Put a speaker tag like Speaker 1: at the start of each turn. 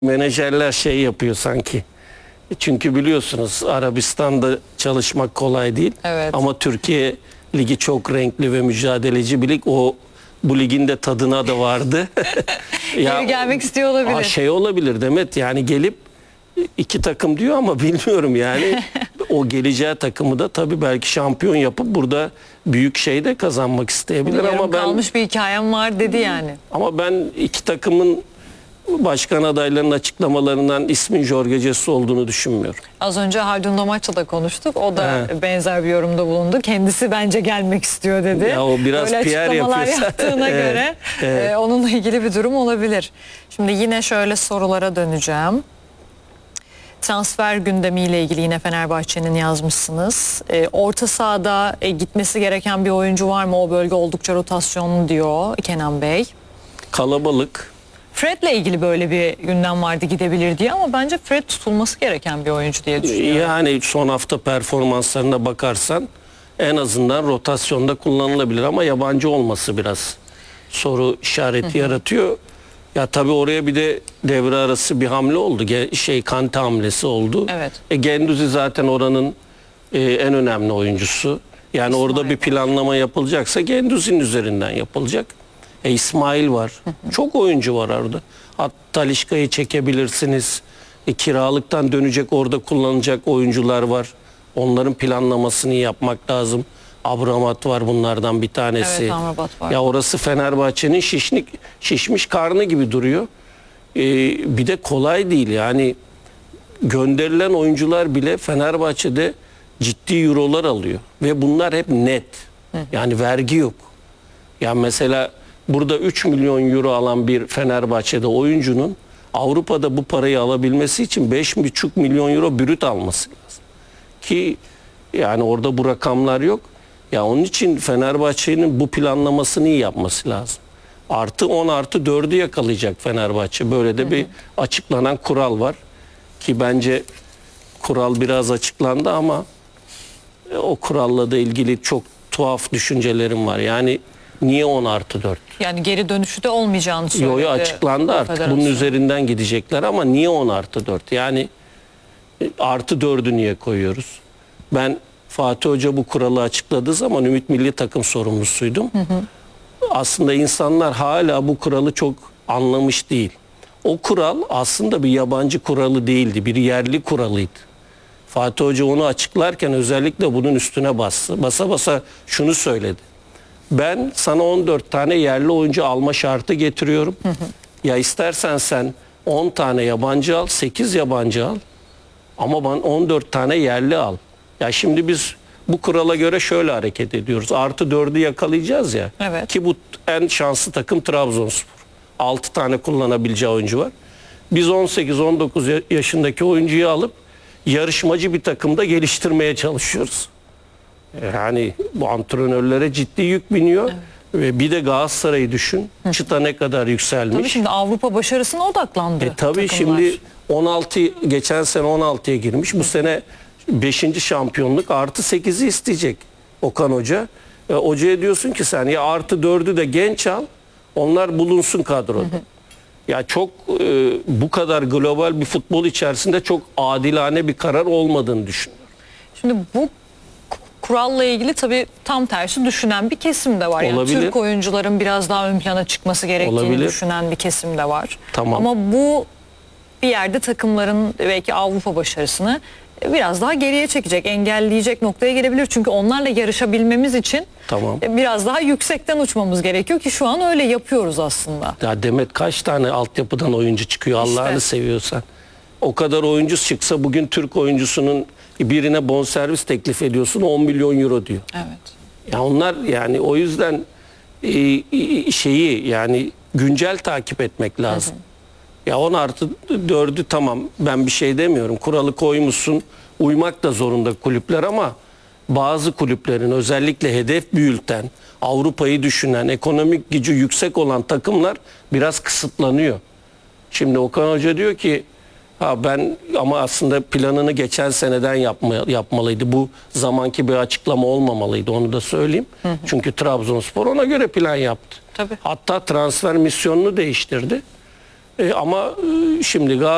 Speaker 1: Menajerler şey yapıyor sanki. Çünkü biliyorsunuz Arabistan'da çalışmak kolay değil.
Speaker 2: Evet.
Speaker 1: Ama Türkiye ligi çok renkli ve mücadeleci bir lig. Bu ligin de tadına da vardı.
Speaker 2: Geri gelmek istiyor olabilir.
Speaker 1: Şey olabilir Demet, yani gelip iki takım diyor ama bilmiyorum yani. O geleceği takımı da tabii belki şampiyon yapıp burada büyük şey de kazanmak isteyebilir.
Speaker 2: Yarım
Speaker 1: ama ben
Speaker 2: kalmış bir hikayem var dedi yani.
Speaker 1: Ama ben iki takımın başkan adaylarının açıklamalarından ismin Jorge Jesus olduğunu düşünmüyorum.
Speaker 2: Az önce Haldun Domaç'la da konuştuk. O da benzer bir yorumda bulundu. Kendisi bence gelmek istiyor dedi.
Speaker 1: Ya o biraz
Speaker 2: öyle
Speaker 1: PR
Speaker 2: açıklamalar
Speaker 1: yapıyorsa.
Speaker 2: yaptığına göre onunla ilgili bir durum olabilir. Şimdi yine şöyle sorulara döneceğim. Transfer gündemiyle ilgili yine Fenerbahçe'nin yazmışsınız. Orta sahada gitmesi gereken bir oyuncu var mı? O bölge oldukça rotasyonlu diyor Kenan Bey.
Speaker 1: Kalabalık.
Speaker 2: Fred'le ilgili böyle bir gündem vardı, gidebilir diye, ama bence Fred tutulması gereken bir oyuncu diye düşünüyorum.
Speaker 1: Yani son hafta performanslarına bakarsan en azından rotasyonda kullanılabilir ama yabancı olması biraz soru işareti yaratıyor. Ya tabii oraya bir de devre arası bir hamle oldu. Kante hamlesi oldu.
Speaker 2: Evet.
Speaker 1: Genduzi zaten oranın en önemli oyuncusu. Yani
Speaker 2: İsmail
Speaker 1: orada bir planlama yapılacaksa Genduzi'nin üzerinden yapılacak. İsmail var. Çok oyuncu var orada. Talisca'yı çekebilirsiniz. Kiralıktan dönecek, orada kullanacak oyuncular var. Onların planlamasını yapmak lazım. Abramat var bunlardan bir tanesi.
Speaker 2: Evet, Amrabat var.
Speaker 1: Ya orası Fenerbahçe'nin şişmiş karnı gibi duruyor. Bir de kolay değil yani, gönderilen oyuncular bile Fenerbahçe'de ciddi eurolar alıyor ve bunlar hep net. Yani vergi yok. Ya mesela burada 3 milyon euro alan bir Fenerbahçe'de oyuncunun Avrupa'da bu parayı alabilmesi için 5,5 milyon euro brüt alması lazım. Ki yani orada bu rakamlar yok. Ya onun için Fenerbahçe'nin bu planlamasını iyi yapması lazım. Artı 10 artı 4'ü yakalayacak Fenerbahçe. Böyle de bir açıklanan kural var. Ki bence kural biraz açıklandı ama o kuralla da ilgili çok tuhaf düşüncelerim var. Yani niye 10 artı 4?
Speaker 2: Yani geri dönüşü de olmayacağını söyledi.
Speaker 1: Açıklandı artık. Bunun üzerinden gidecekler ama niye 10 artı 4? Yani artı 4'ü niye koyuyoruz? Ben Fatih Hoca bu kuralı açıkladığı zaman Ümit Milli Takım sorumlusuydum. Aslında insanlar hala bu kuralı çok anlamış değil. O kural aslında bir yabancı kuralı değildi. Bir yerli kuralıydı. Fatih Hoca onu açıklarken özellikle bunun üstüne bastı. Basa basa şunu söyledi. Ben sana 14 tane yerli oyuncu alma şartı getiriyorum. Ya istersen sen 10 tane yabancı al, 8 yabancı al. Ama ben 14 tane yerli al. Ya şimdi biz bu kurala göre şöyle hareket ediyoruz. Artı 4'ü yakalayacağız ya.
Speaker 2: Evet.
Speaker 1: Ki bu en şanslı takım Trabzonspor. 6 tane kullanabileceği oyuncu var. Biz 18-19 yaşındaki oyuncuyu alıp yarışmacı bir takımda geliştirmeye çalışıyoruz. Yani bu antrenörlere ciddi yük biniyor. Evet. Ve bir de Galatasaray'ı düşün. Çıta ne kadar yükselmiş.
Speaker 2: Tabii şimdi Avrupa başarısına odaklandı.
Speaker 1: Tabii
Speaker 2: takımlar.
Speaker 1: şimdi 16, geçen sene 16'ya girmiş. Bu sene 5. şampiyonluk artı 8'i isteyecek Okan Hoca. Hocaya diyorsun ki sen ya artı 4'ü de genç al. Onlar bulunsun kadroda. Ya çok bu kadar global bir futbol içerisinde çok adilane bir karar olmadığını düşünüyorum.
Speaker 2: Şimdi bu kuralla ilgili tabii tam tersi düşünen bir kesim de var. Yani Türk oyuncuların biraz daha ön plana çıkması gerektiğini düşünen bir kesim de var.
Speaker 1: Tamam.
Speaker 2: Ama bu bir yerde takımların belki Avrupa başarısını biraz daha geriye çekecek, engelleyecek noktaya gelebilir. Çünkü onlarla yarışabilmemiz için biraz daha yüksekten uçmamız gerekiyor ki şu an öyle yapıyoruz aslında. Ya
Speaker 1: Demet, kaç tane altyapıdan oyuncu çıkıyor Allah'ını seviyorsan. O kadar oyuncu çıksa bugün Türk oyuncusunun birine bonservis teklif ediyorsun, 10 milyon euro diyor.
Speaker 2: Evet.
Speaker 1: Ya onlar yani o yüzden yani güncel takip etmek lazım. Ya 10 artı 4'ü tamam, ben bir şey demiyorum. Kuralı koymuşsun, uymak da zorunda kulüpler ama bazı kulüplerin özellikle hedef büyülten, Avrupa'yı düşünen, ekonomik gücü yüksek olan takımlar biraz kısıtlanıyor. Şimdi Okan Hoca diyor ki ama aslında planını geçen seneden yapmalıydı. Bu zamanki bir açıklama olmamalıydı, onu da söyleyeyim. Çünkü Trabzonspor ona göre plan yaptı.
Speaker 2: Tabii.
Speaker 1: Hatta transfer misyonunu değiştirdi. Ama şimdi